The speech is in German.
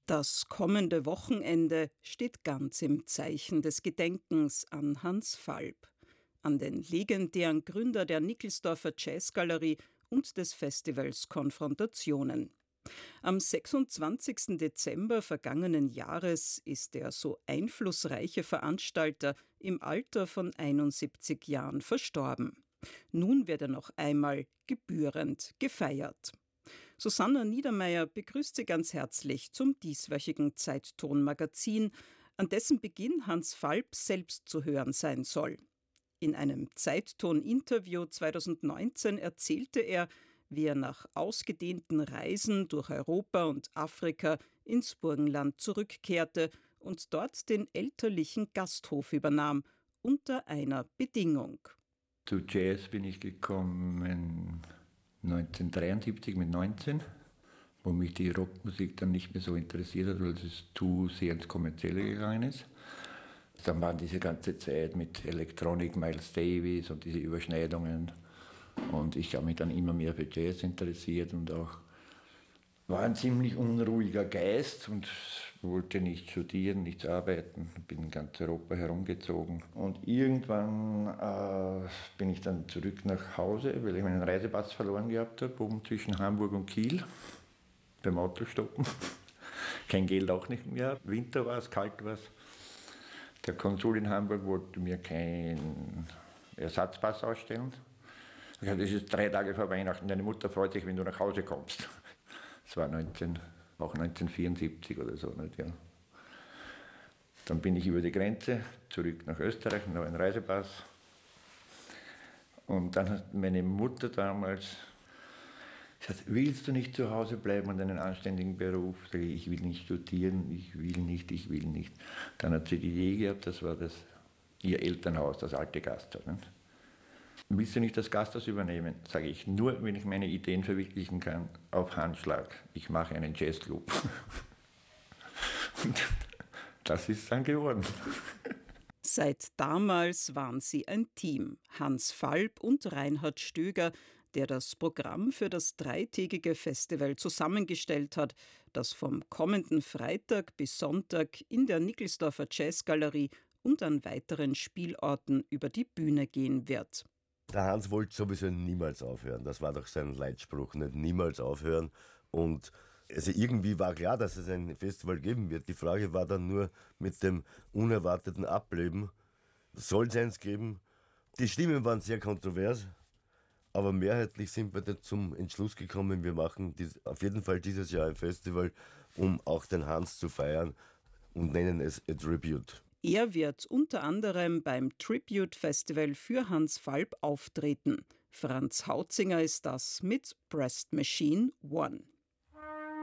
Das kommende Wochenende steht ganz im Zeichen des Gedenkens an Hans Falb, an den legendären Gründer der Nickelsdorfer Jazzgalerie und des Festivals Konfrontationen. Am 26. Dezember vergangenen Jahres ist der so einflussreiche Veranstalter im Alter von 71 Jahren verstorben. Nun wird er noch einmal gebührend gefeiert. Susanna Niedermeyer begrüßt Sie ganz herzlich zum dieswöchigen Zeitton-Magazin, an dessen Beginn Hans Falb selbst zu hören sein soll. In einem Zeitton-Interview 2019 erzählte er, wie er nach ausgedehnten Reisen durch Europa und Afrika ins Burgenland zurückkehrte und dort den elterlichen Gasthof übernahm, unter einer Bedingung. Zu Jazz bin ich gekommen 1973 mit 19, wo mich die Rockmusik dann nicht mehr so interessiert hat, weil es zu sehr ins Kommerzielle gegangen ist. Dann war diese ganze Zeit mit Elektronik, Miles Davis und diese Überschneidungen. Und ich habe mich dann immer mehr für Jazz interessiert und auch war ein ziemlich unruhiger Geist und wollte nicht studieren, nichts arbeiten. Bin in ganz Europa herumgezogen. Und irgendwann bin ich dann zurück nach Hause, weil ich meinen Reisepass verloren gehabt habe, oben zwischen Hamburg und Kiel, beim Autostoppen. Kein Geld auch nicht mehr. Winter war es, kalt war es. Der Konsul in Hamburg wollte mir keinen Ersatzpass ausstellen. Ich habe, das ist 3 Tage vor Weihnachten, deine Mutter freut sich, wenn du nach Hause kommst. Das war auch 1974 oder so. Nicht, ja. Dann bin ich über die Grenze, zurück nach Österreich, noch einen Reisepass. Und dann hat meine Mutter damals gesagt, willst du nicht zu Hause bleiben und einen anständigen Beruf? Sag ich will nicht studieren, ich will nicht. Dann hat sie die Idee gehabt, das war ihr Elternhaus, das alte Gasthaus. Nicht? Willst du nicht das Gasthaus übernehmen? Sage ich, nur wenn ich meine Ideen verwirklichen kann, auf Handschlag. Ich mache einen Jazzclub. Und das ist dann geworden. Seit damals waren sie ein Team, Hans Falb und Reinhard Stöger, der das Programm für das 3-tägige Festival zusammengestellt hat, das vom kommenden Freitag bis Sonntag in der Nickelsdorfer Jazzgalerie und an weiteren Spielorten über die Bühne gehen wird. Der Hans wollte sowieso niemals aufhören. Das war doch sein Leitspruch, nicht niemals aufhören. Und also irgendwie war klar, dass es ein Festival geben wird. Die Frage war dann nur mit dem unerwarteten Ableben, soll es eins geben? Die Stimmen waren sehr kontrovers, aber mehrheitlich sind wir dann zum Entschluss gekommen, wir machen auf jeden Fall dieses Jahr ein Festival, um auch den Hans zu feiern und nennen es A Tribute. Er wird unter anderem beim Tribute Festival für Hans Falb auftreten. Franz Hautzinger ist das mit Breast Machine One.